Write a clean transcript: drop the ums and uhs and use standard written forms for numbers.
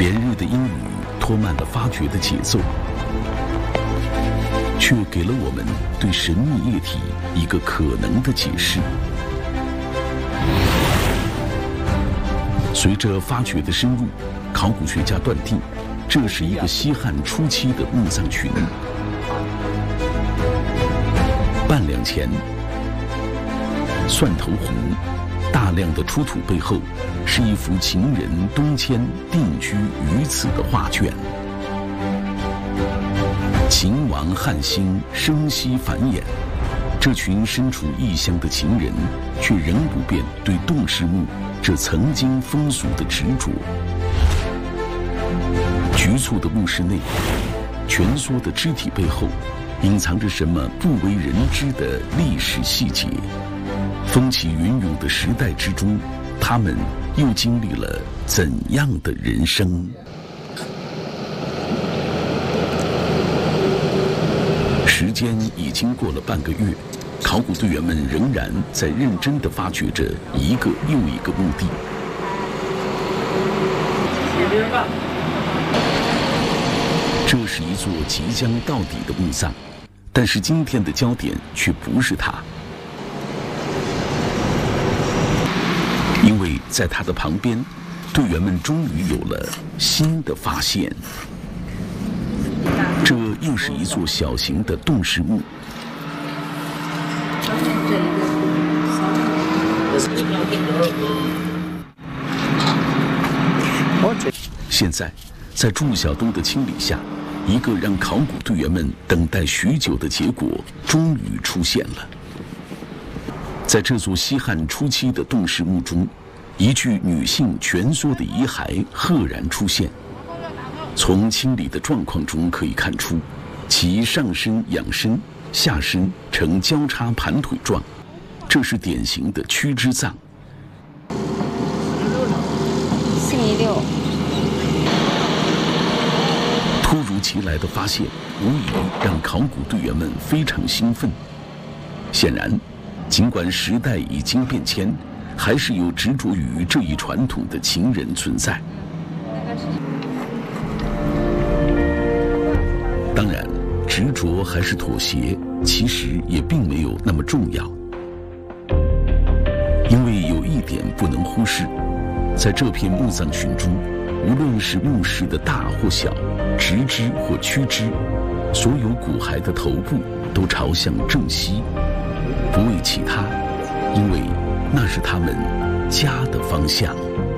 连日的阴雨拖慢了发掘的节奏，却给了我们对神秘液体一个可能的解释。随着发掘的深入，考古学家断定，这是一个西汉初期的墓葬群。半两前，蒜头湖大量的出土背后，是一幅秦人东迁定居于此的画卷。秦王汉兴，生息繁衍，这群身处异乡的秦人，却仍不变对洞室墓这曾经风俗的执着。局促的墓室内，蜷缩的肢体背后，隐藏着什么不为人知的历史细节？风起云涌的时代之中，他们又经历了怎样的人生？时间已经过了半个月，考古队员们仍然在认真地发掘着一个又一个墓地。这是一座即将到底的墓葬，但是今天的焦点却不是它，因为在它的旁边，队员们终于有了新的发现。这又是一座小型的洞室墓。现在，在祝晓东的清理下，一个让考古队员们等待许久的结果终于出现了。在这座西汉初期的洞室墓中，一具女性蜷缩的遗骸赫然出现。从清理的状况中可以看出，其上身仰身，下身呈交叉盘腿状，这是典型的躯之葬。 416。 突如其来的发现，无疑让考古队员们非常兴奋。显然，尽管时代已经变迁，还是有执着于这一传统的秦人存在。当然，执着还是妥协，其实也并没有那么重要。因为有一点不能忽视，在这片墓葬群中，无论是墓室的大或小，直肢或曲肢，所有骨骸的头部都朝向正西，不为其他，因为那是他们家的方向。